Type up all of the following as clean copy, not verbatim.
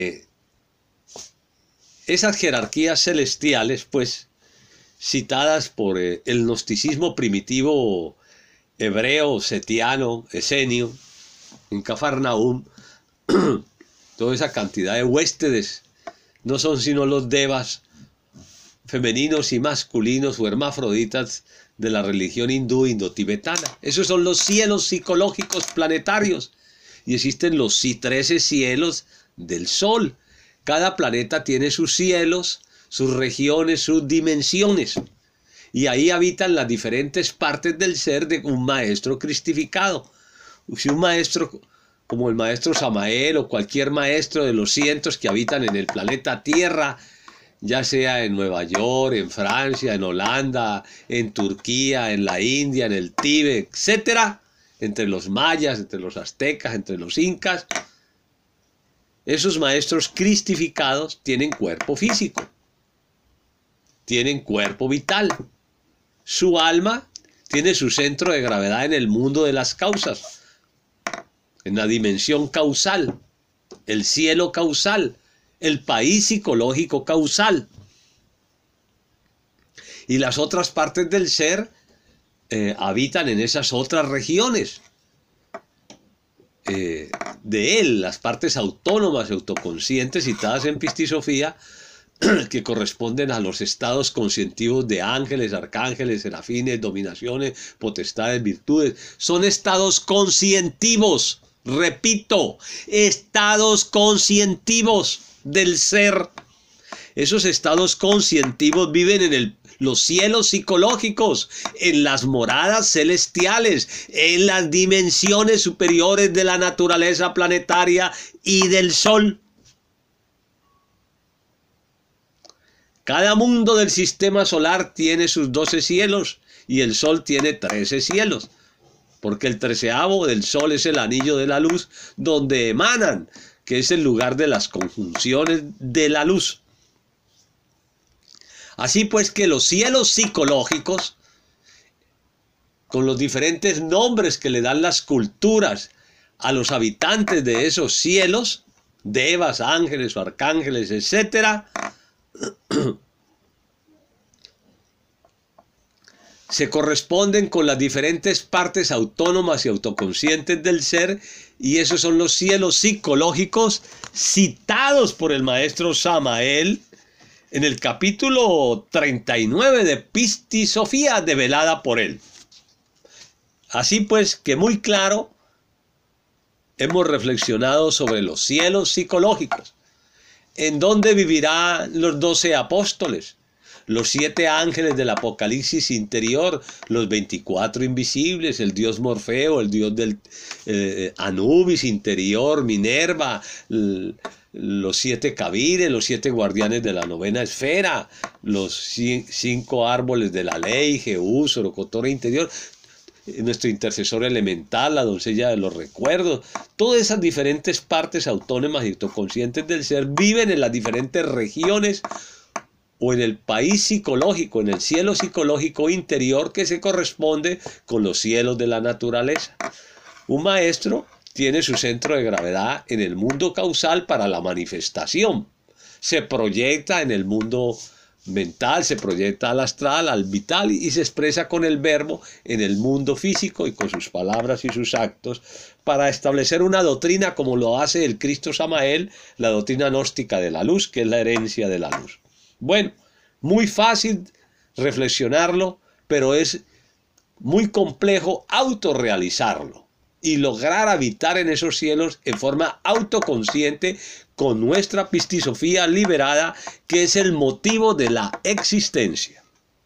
Esas jerarquías celestiales, pues, citadas por el gnosticismo primitivo hebreo, setiano, esenio, en Cafarnaúm, toda esa cantidad de huéspedes, no son sino los devas, femeninos y masculinos o hermafroditas de la religión hindú indotibetana. Esos son los cielos psicológicos planetarios. Y existen los 13 cielos del Sol. Cada planeta tiene sus cielos, sus regiones, sus dimensiones. Y ahí habitan las diferentes partes del ser de un maestro cristificado. Si un maestro como el maestro Samael o cualquier maestro de los cientos que habitan en el planeta Tierra, ya sea en Nueva York, en Francia, en Holanda, en Turquía, en la India, en el Tíbet, etcétera, entre los mayas, entre los aztecas, entre los incas, esos maestros cristificados tienen cuerpo físico, tienen cuerpo vital. Su alma tiene su centro de gravedad en el mundo de las causas, en la dimensión causal, el cielo causal, el país psicológico causal. Y las otras partes del ser habitan en esas otras regiones de él, las partes autónomas y autoconscientes citadas en Pistisofía, que corresponden a los estados conscientivos de ángeles, arcángeles, serafines, dominaciones, potestades, virtudes. Son estados conscientivos, repito, estados conscientivos del ser. Esos estados conscientivos viven en los cielos psicológicos, en las moradas celestiales, en las dimensiones superiores de la naturaleza planetaria y del Sol. Cada mundo del sistema solar tiene sus 12 cielos y el Sol tiene 13 cielos, porque el 13º del Sol es el anillo de la luz donde emanan, que es el lugar de las conjunciones de la luz. Así pues que los cielos psicológicos, con los diferentes nombres que le dan las culturas a los habitantes de esos cielos, devas, ángeles o arcángeles, etcétera, se corresponden con las diferentes partes autónomas y autoconscientes del ser, y esos son los cielos psicológicos citados por el maestro Samael en el capítulo 39 de Pistisofía, develada por él. Así pues que muy claro hemos reflexionado sobre los cielos psicológicos, en donde vivirán los 12 apóstoles, los 7 ángeles del Apocalipsis interior, los 24 invisibles, el dios Morfeo, el dios del Anubis interior, Minerva, los 7 cabires, los 7 guardianes de la novena esfera, los 5 árboles de la ley, Jehús, Orocotora interior, nuestro intercesor elemental, la doncella de los recuerdos. Todas esas diferentes partes autónomas y autoconscientes del ser viven en las diferentes regiones o en el país psicológico, en el cielo psicológico interior que se corresponde con los cielos de la naturaleza. Un maestro tiene su centro de gravedad en el mundo causal para la manifestación. Se proyecta en el mundo mental, se proyecta al astral, al vital, y se expresa con el verbo en el mundo físico y con sus palabras y sus actos para establecer una doctrina como lo hace el Cristo Samael, la doctrina gnóstica de la luz, que es la herencia de la luz. Bueno, muy fácil reflexionarlo, pero es muy complejo autorrealizarlo y lograr habitar en esos cielos en forma autoconsciente con nuestra pistisofía liberada, que es el motivo de la existencia.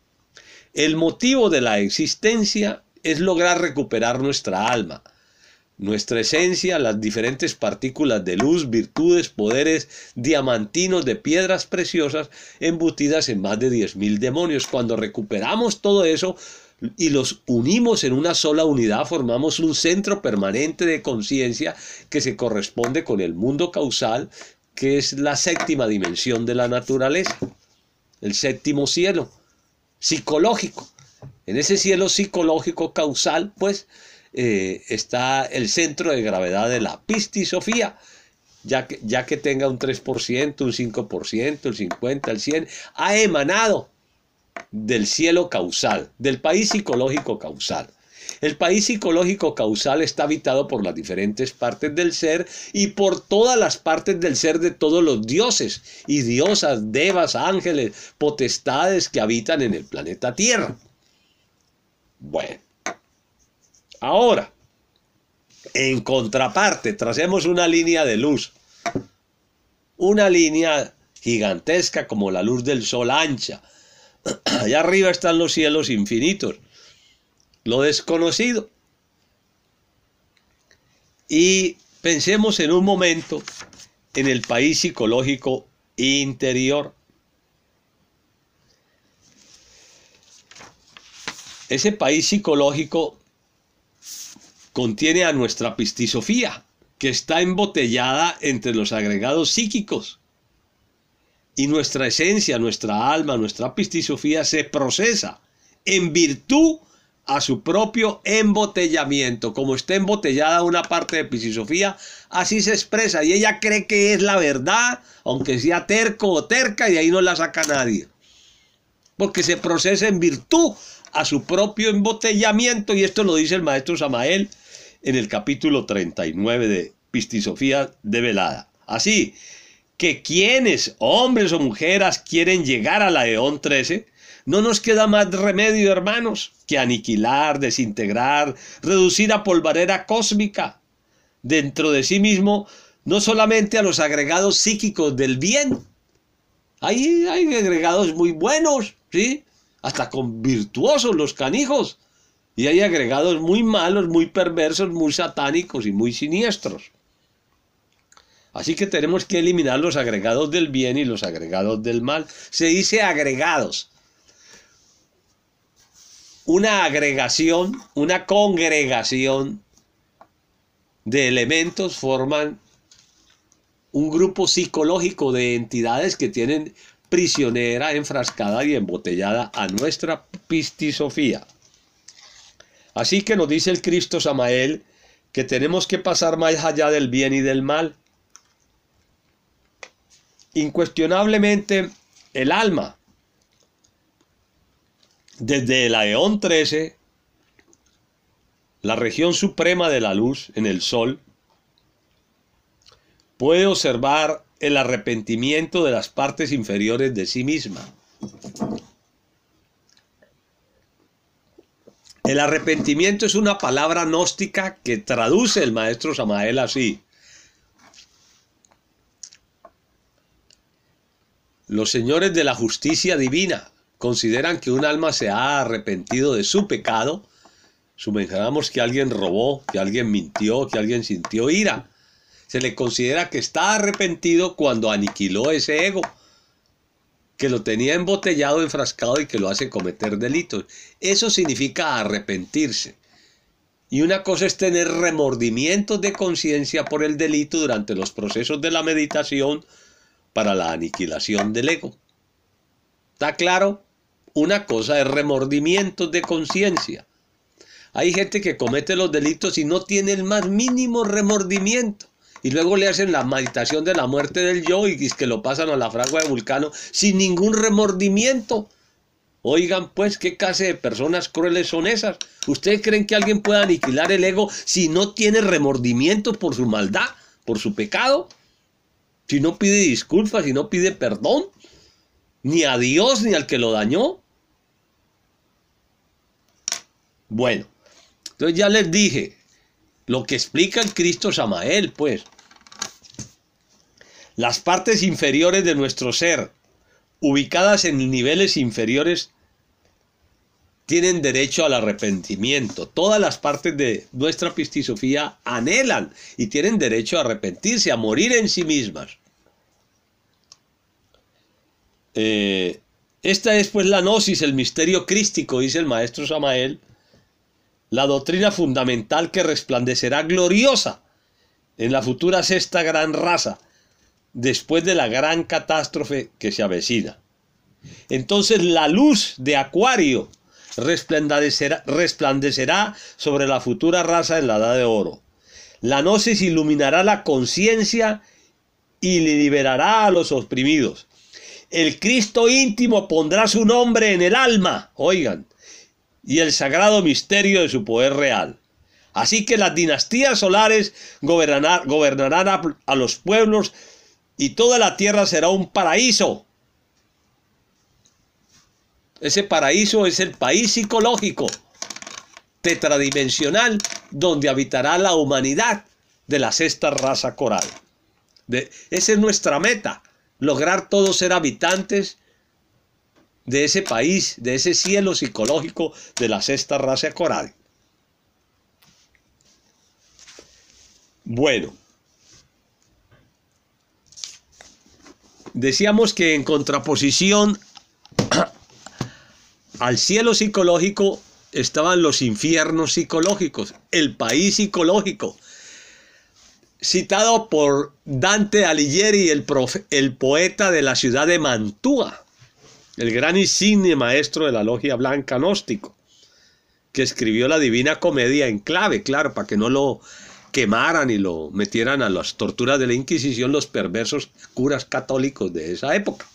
El motivo de la existencia es lograr recuperar nuestra alma, nuestra esencia, las diferentes partículas de luz, virtudes, poderes diamantinos de piedras preciosas embutidas en más de 10.000 demonios. Cuando recuperamos todo eso y los unimos en una sola unidad, formamos un centro permanente de conciencia que se corresponde con el mundo causal, que es la 7ª dimensión de la naturaleza, el 7º cielo psicológico. En ese cielo psicológico causal, pues, está el centro de gravedad de la pistisofía, ya que tenga un 3%, un 5%, el 50%, el 100%, ha emanado del cielo causal, del país psicológico causal. El país psicológico causal está habitado por las diferentes partes del ser y por todas las partes del ser de todos los dioses y diosas, devas, ángeles, potestades que habitan en el planeta Tierra. Bueno, ahora, en contraparte, tracemos una línea de luz, una línea gigantesca como la luz del sol ancha. Allá arriba están los cielos infinitos, lo desconocido. Y pensemos en un momento en el país psicológico interior. Ese país psicológico contiene a nuestra pistisofía, que está embotellada entre los agregados psíquicos. Y nuestra esencia, nuestra alma, nuestra pistisofía se procesa en virtud a su propio embotellamiento. Como está embotellada una parte de pistisofía, así se expresa. Y ella cree que es la verdad, aunque sea terco o terca, y de ahí no la saca nadie. Porque se procesa en virtud a su propio embotellamiento. Y esto lo dice el maestro Samael en el capítulo 39 de Pistisofía Develada. Así que quienes, hombres o mujeres, quieren llegar a la Eón 13, no nos queda más remedio, hermanos, que aniquilar, desintegrar, reducir a polvareda cósmica dentro de sí mismo, no solamente a los agregados psíquicos del bien. Hay agregados muy buenos, ¿sí? Hasta con virtuosos los canijos. Y hay agregados muy malos, muy perversos, muy satánicos y muy siniestros. Así que tenemos que eliminar los agregados del bien y los agregados del mal. Se dice agregados. Una agregación, una congregación de elementos forman un grupo psicológico de entidades que tienen prisionera, enfrascada y embotellada a nuestra pistisofía. Así que nos dice el Cristo Samael que tenemos que pasar más allá del bien y del mal. Incuestionablemente, el alma, desde la Eón 13, la región suprema de la luz en el sol, puede observar el arrepentimiento de las partes inferiores de sí misma. El arrepentimiento es una palabra gnóstica que traduce el maestro Samael así: los señores de la justicia divina consideran que un alma se ha arrepentido de su pecado. Supongamos que alguien robó, que alguien mintió, que alguien sintió ira. Se le considera que está arrepentido cuando aniquiló ese ego, que lo tenía embotellado, enfrascado y que lo hace cometer delitos. Eso significa arrepentirse. Y una cosa es tener remordimientos de conciencia por el delito durante los procesos de la meditación para la aniquilación del ego. ¿Está claro? Una cosa es remordimientos de conciencia. Hay gente que comete los delitos y no tiene el más mínimo remordimiento. Y luego le hacen la meditación de la muerte del yo y que lo pasan a la fragua de Vulcano sin ningún remordimiento. Oigan pues, ¿qué clase de personas crueles son esas? ¿Ustedes creen que alguien pueda aniquilar el ego si no tiene remordimiento por su maldad, por su pecado? Si no pide disculpas, si no pide perdón, ni a Dios ni al que lo dañó. Bueno, entonces ya les dije lo que explica el Cristo Samael, pues. Las partes inferiores de nuestro ser, ubicadas en niveles inferiores, tienen derecho al arrepentimiento. Todas las partes de nuestra pistisofía anhelan y tienen derecho a arrepentirse, a morir en sí mismas. Esta es pues la gnosis, el misterio crístico, dice el maestro Samael, la doctrina fundamental que resplandecerá gloriosa en la futura sexta gran raza, después de la gran catástrofe que se avecina. Entonces la luz de Acuario resplandecerá sobre la futura raza en la edad de oro. La gnosis iluminará la conciencia y liberará a los oprimidos. El Cristo íntimo pondrá su nombre en el alma, oigan, y el sagrado misterio de su poder real. Así que las dinastías solares gobernarán a los pueblos y toda la tierra será un paraíso. Ese paraíso es el país psicológico, tetradimensional, donde habitará la humanidad de la sexta raza coral. Esa es nuestra meta, lograr todos ser habitantes de ese país, de ese cielo psicológico de la sexta raza coral. Bueno, decíamos que en contraposición al cielo psicológico estaban los infiernos psicológicos, el país psicológico, citado por Dante Alighieri, el poeta de la ciudad de Mantua, el gran insigne maestro de la logia blanca gnóstico, que escribió la Divina Comedia en clave, claro, para que no lo quemaran y lo metieran a las torturas de la Inquisición los perversos curas católicos de esa época,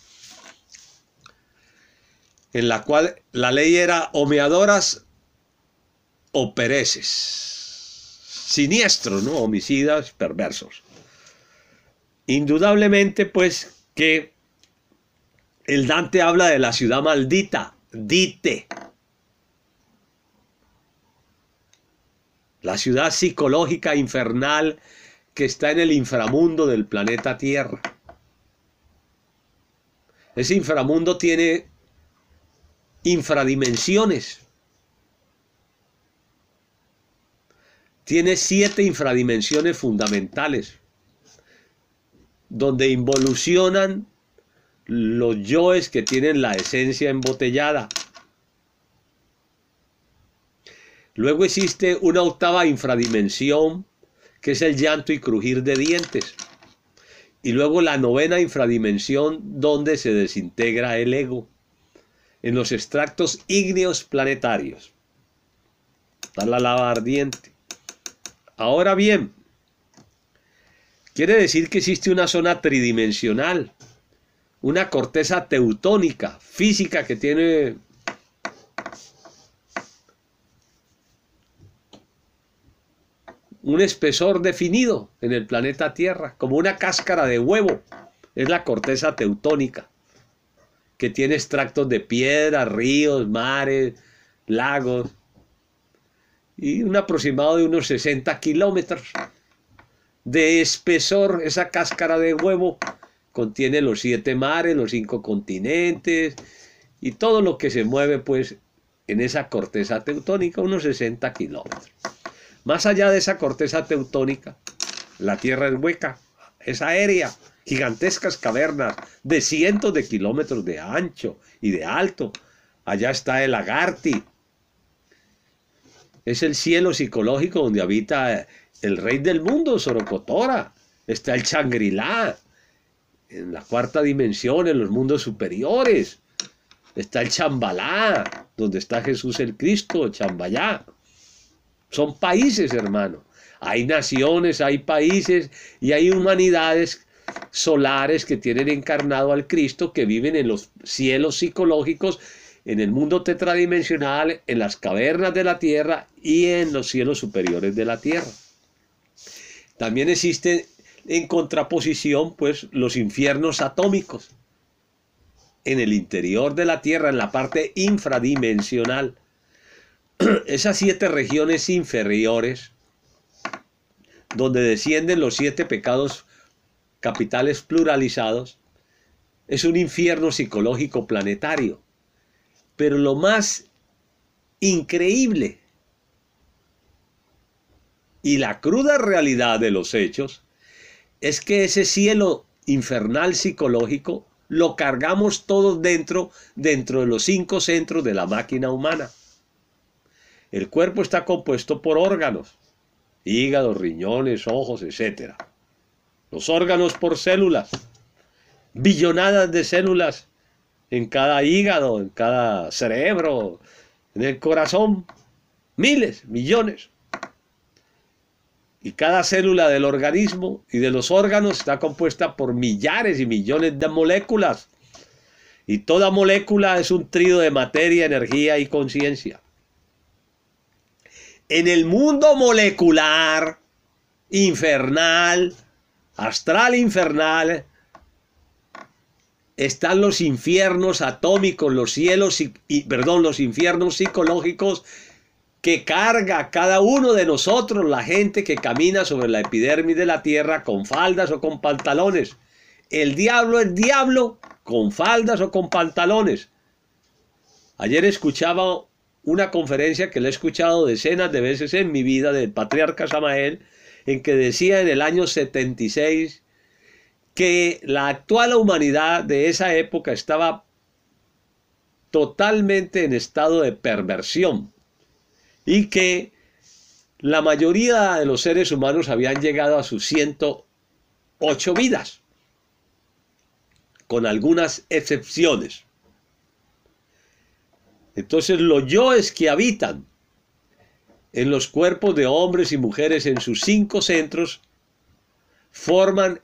en la cual la ley era o me adoras o pereces. Siniestros, ¿no? Homicidas, perversos. Indudablemente, pues, que el Dante habla de la ciudad maldita, Dite. La ciudad psicológica infernal que está en el inframundo del planeta Tierra. Ese inframundo tiene infradimensiones. Tiene 7 infradimensiones fundamentales, donde involucionan los yoes que tienen la esencia embotellada. Luego existe una 8ª infradimensión, que es el llanto y crujir de dientes. Y luego la 9ª infradimensión, donde se desintegra el ego, en los extractos ígneos planetarios. Está la lava ardiente. Ahora bien, quiere decir que existe una zona tridimensional, una corteza teutónica, física, que tiene un espesor definido en el planeta Tierra, como una cáscara de huevo. Es la corteza teutónica, que tiene extractos de piedra, ríos, mares, lagos, y un aproximado de unos 60 kilómetros de espesor. Esa cáscara de huevo contiene los 7 mares, los 5 continentes y todo lo que se mueve pues en esa corteza teutónica, unos 60 kilómetros. Más allá de esa corteza teutónica, la Tierra es hueca, es aérea, gigantescas cavernas de cientos de kilómetros de ancho y de alto. Allá está el Agarthy. Es el cielo psicológico donde habita el rey del mundo, Sorocotora. Está el Shangri-La, en la 4ª dimensión, en los mundos superiores. Está el Chambalá, donde está Jesús el Cristo, Chambayá. Son países, hermano. Hay naciones, hay países y hay humanidades solares que tienen encarnado al Cristo, que viven en los cielos psicológicos, en el mundo tetradimensional, en las cavernas de la Tierra y en los cielos superiores de la Tierra. También existen en contraposición pues los infiernos atómicos en el interior de la Tierra, en la parte infradimensional. Esas 7 regiones inferiores, donde descienden los 7 pecados capitales pluralizados, es un infierno psicológico planetario. Pero lo más increíble y la cruda realidad de los hechos es que ese cielo infernal psicológico lo cargamos todos dentro de los 5 centros de la máquina humana. El cuerpo está compuesto por órganos, hígado, riñones, ojos, etc. Los órganos por células, billonadas de células en cada hígado, en cada cerebro, en el corazón, miles, millones. Y cada célula del organismo y de los órganos está compuesta por millares y millones de moléculas. Y toda molécula es un trío de materia, energía y conciencia. En el mundo molecular, infernal, astral infernal, están los infiernos atómicos, los cielos, los infiernos psicológicos que carga cada uno de nosotros, la gente que camina sobre la epidermis de la tierra con faldas o con pantalones. El diablo es diablo con faldas o con pantalones. Ayer escuchaba una conferencia que le he escuchado decenas de veces en mi vida del patriarca Samael, en que decía en el año 76 que la actual humanidad de esa época estaba totalmente en estado de perversión y que la mayoría de los seres humanos habían llegado a sus 108 vidas, con algunas excepciones. Entonces los yoes que habitan en los cuerpos de hombres y mujeres en sus 5 centros forman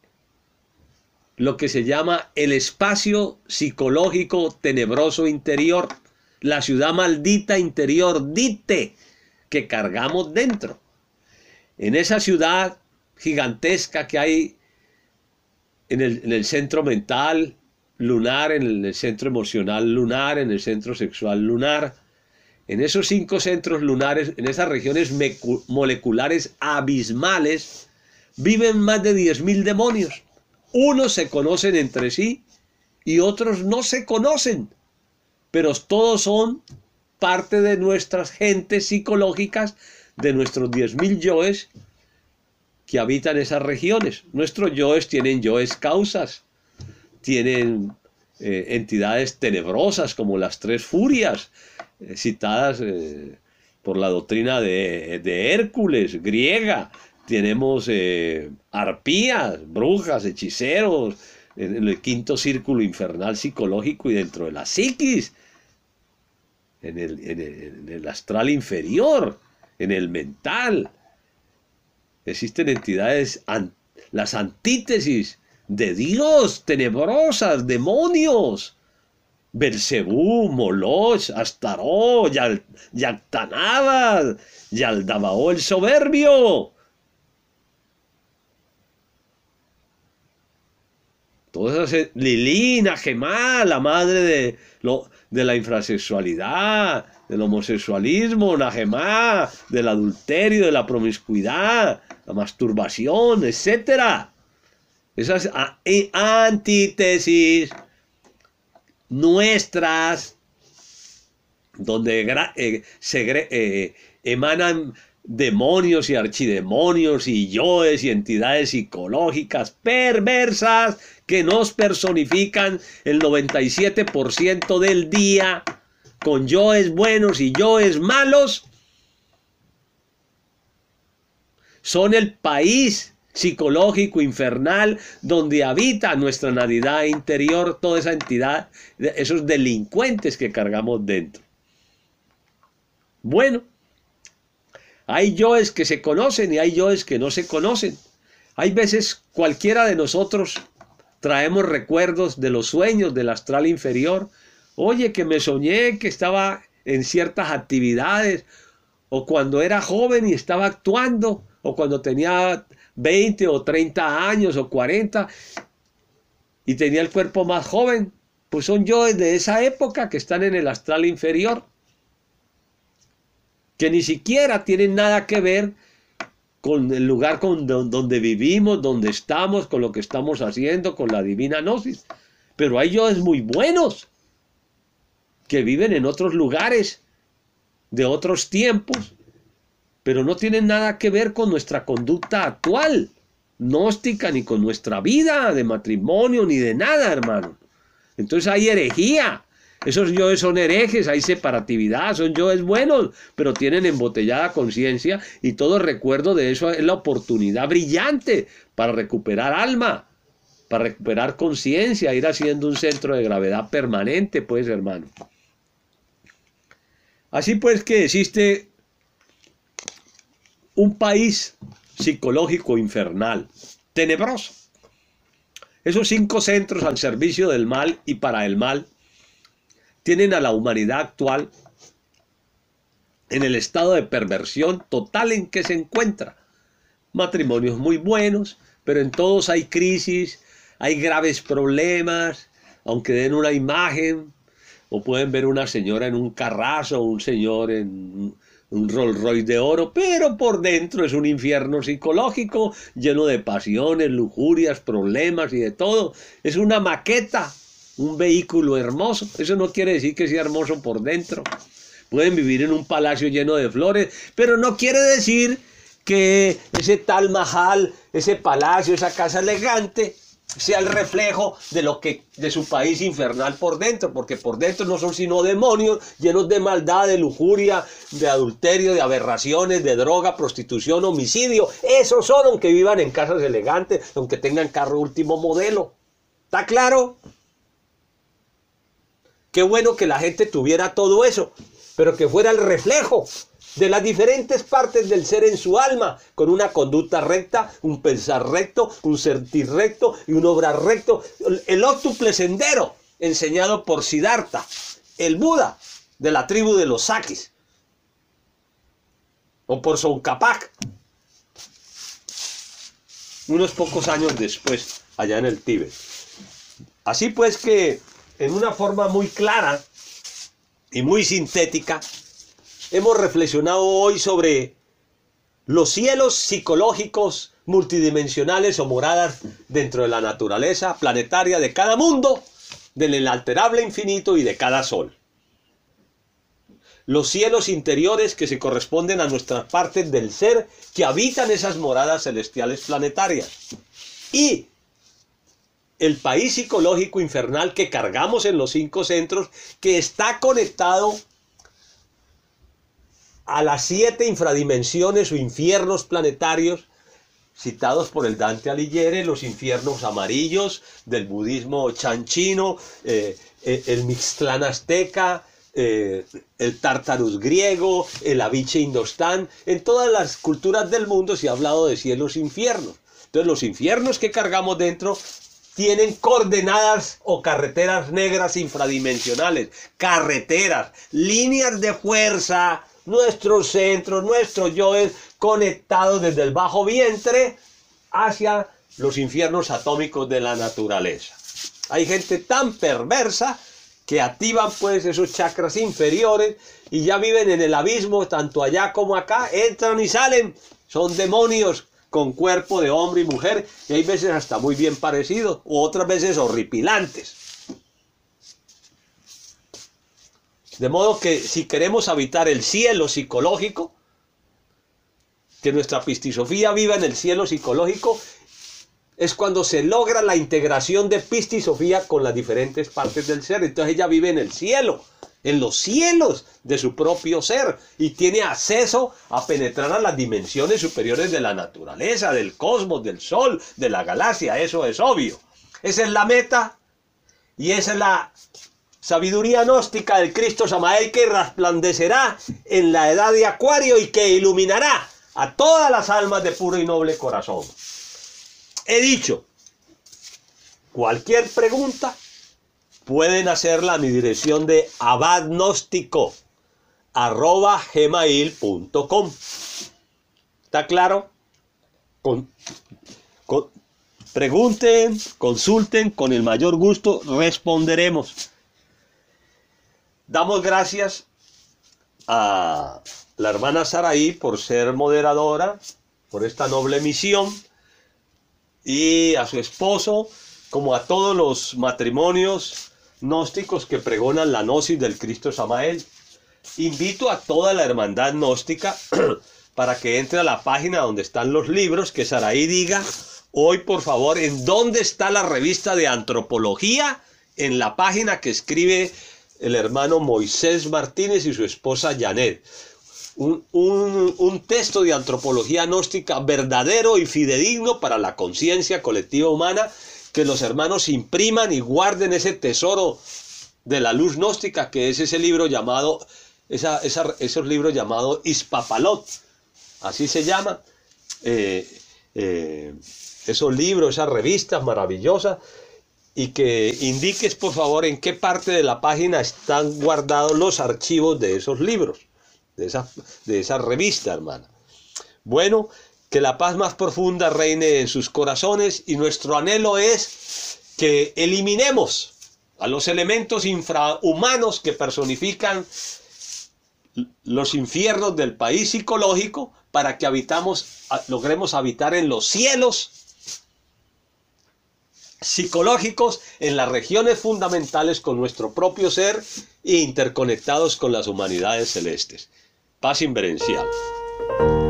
lo que se llama el espacio psicológico tenebroso interior, la ciudad maldita interior, dite, que cargamos dentro. En esa ciudad gigantesca que hay en el centro mental lunar, en el centro emocional lunar, en el centro sexual lunar, en esos 5 centros lunares, en esas regiones moleculares abismales, viven más de 10.000 demonios. Unos se conocen entre sí y otros no se conocen, pero todos son parte de nuestras gentes psicológicas, de nuestros 10.000 yoes que habitan esas regiones. Nuestros yoes tienen yoes causas, tienen entidades tenebrosas como las 3 furias, citadas por la doctrina de Hércules, griega. Tenemos arpías, brujas, hechiceros, en el 5.º círculo infernal psicológico y dentro de la psiquis, en el astral inferior, en el mental. Existen entidades, las antítesis de Dios, tenebrosas, demonios. Belcebú, Moloch, Astaró, Yactanabad, Yaldabaoth el soberbio. Todas esas, Lilina, Gemá, la madre de la infrasexualidad, del homosexualismo, Nagemá, del adulterio, de la promiscuidad, la masturbación, etc. Esas antítesis nuestras, donde emanan demonios y archidemonios y yoes y entidades psicológicas perversas que nos personifican el 97% del día, con yoes buenos y yoes malos, son el país psicológico infernal donde habita nuestra navidad interior, toda esa entidad, esos delincuentes que cargamos dentro. Bueno, hay yoes que se conocen y hay yoes que no se conocen. Hay veces cualquiera de nosotros traemos recuerdos de los sueños del astral inferior. Oye, que me soñé que estaba en ciertas actividades, o cuando era joven y estaba actuando, o cuando tenía 20 o 30 años o 40 y tenía el cuerpo más joven. Pues son yoes de esa época que están en el astral inferior, que ni siquiera tienen nada que ver con el lugar donde vivimos, donde estamos, con lo que estamos haciendo, con la divina gnosis. Pero hay yoes muy buenos que viven en otros lugares, de otros tiempos, pero no tienen nada que ver con nuestra conducta actual, gnóstica, ni con nuestra vida de matrimonio, ni de nada, hermano. Entonces hay herejía. Esos yoes son herejes, hay separatividad, son yoes buenos, pero tienen embotellada conciencia, y todo recuerdo de eso es la oportunidad brillante para recuperar alma, para recuperar conciencia, ir haciendo un centro de gravedad permanente, pues, hermano. Así pues que existe un país psicológico infernal, tenebroso. Esos 5 centros al servicio del mal y para el mal tienen a la humanidad actual en el estado de perversión total en que se encuentra. Matrimonios muy buenos, pero en todos hay crisis, hay graves problemas, aunque den una imagen, o pueden ver una señora en un carrazo, un señor en un Rolls Royce de oro, pero por dentro es un infierno psicológico, lleno de pasiones, lujurias, problemas y de todo. Es una maqueta, un vehículo hermoso. Eso no quiere decir que sea hermoso por dentro. Pueden vivir en un palacio lleno de flores, pero no quiere decir que ese Taj Mahal, ese palacio, esa casa elegante, sea el reflejo de su país infernal por dentro, porque por dentro no son sino demonios llenos de maldad, de lujuria, de adulterio, de aberraciones, de droga, prostitución, homicidio. Esos son, aunque vivan en casas elegantes, aunque tengan carro último modelo. ¿Está claro? Qué bueno que la gente tuviera todo eso, pero que fuera el reflejo de las diferentes partes del ser en su alma, con una conducta recta, un pensar recto, un sentir recto y un obrar recto. El óctuple sendero enseñado por Siddhartha, el Buda de la tribu de los Sakis, o por Tsongkhapa, unos pocos años después, allá en el Tíbet. Así pues que, en una forma muy clara y muy sintética, hemos reflexionado hoy sobre los cielos psicológicos multidimensionales o moradas dentro de la naturaleza planetaria de cada mundo, del inalterable infinito y de cada sol. Los cielos interiores que se corresponden a nuestras partes del ser que habitan esas moradas celestiales planetarias. Y el país psicológico infernal que cargamos en los 5 centros, que está conectado a las 7 infradimensiones o infiernos planetarios citados por el Dante Alighieri, los infiernos amarillos del budismo chanchino, el Mixtlán azteca, el Tártarus griego, el Aviche indostán. En todas las culturas del mundo se ha hablado de cielos e infiernos. Entonces los infiernos que cargamos dentro tienen coordenadas o carreteras negras infradimensionales, carreteras, líneas de fuerza, nuestros centros, nuestros yoes conectados desde el bajo vientre hacia los infiernos atómicos de la naturaleza. Hay gente tan perversa que activan pues esos chakras inferiores y ya viven en el abismo, tanto allá como acá, entran y salen, son demonios con cuerpo de hombre y mujer, y hay veces hasta muy bien parecidos, u otras veces horripilantes. De modo que si queremos habitar el cielo psicológico, que nuestra pistisofía viva en el cielo psicológico, es cuando se logra la integración de pistisofía con las diferentes partes del ser. Entonces ella vive en el cielo, en los cielos de su propio ser, y tiene acceso a penetrar a las dimensiones superiores de la naturaleza, del cosmos, del sol, de la galaxia. Eso es obvio. Esa es la meta y esa es la sabiduría gnóstica del Cristo Samael, que resplandecerá en la edad de Acuario y que iluminará a todas las almas de puro y noble corazón. He dicho, cualquier pregunta pueden hacerla a mi dirección de abadgnostico@gmail.com. ¿Está claro? Pregunten, consulten, con el mayor gusto responderemos. Damos gracias a la hermana Saraí por ser moderadora, por esta noble misión, y a su esposo, como a todos los matrimonios gnósticos que pregonan la gnosis del Cristo Samael. Invito a toda la hermandad gnóstica para que entre a la página donde están los libros, que Saraí diga hoy, por favor, en dónde está la revista de antropología, en la página que escribe el hermano Moisés Martínez y su esposa Janet. Un texto de antropología gnóstica verdadero y fidedigno para la conciencia colectiva humana, que los hermanos impriman y guarden ese tesoro de la luz gnóstica, que es ese libro llamado, esos libros llamados Ispapalot, así se llama, esos libros, esas revistas maravillosas, y que indiques por favor en qué parte de la página están guardados los archivos de esos libros, de esa revista, hermana. Bueno, que la paz más profunda reine en sus corazones, y nuestro anhelo es que eliminemos a los elementos infrahumanos que personifican los infiernos del país psicológico, para que logremos habitar en los cielos psicológicos, en las regiones fundamentales con nuestro propio ser e interconectados con las humanidades celestes. Paz inverencial.